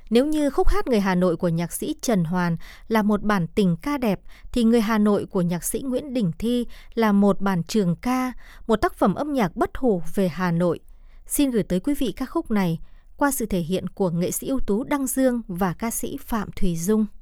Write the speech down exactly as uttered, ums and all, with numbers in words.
Nếu như khúc hát Người Hà Nội của nhạc sĩ Trần Hoàn là một bản tình ca đẹp, thì Người Hà Nội của nhạc sĩ Nguyễn Đình Thi là một bản trường ca, một tác phẩm âm nhạc bất hủ về Hà Nội. Xin gửi tới quý vị ca khúc này qua sự thể hiện của nghệ sĩ ưu tú Đăng Dương và ca sĩ Phạm Thùy Dung.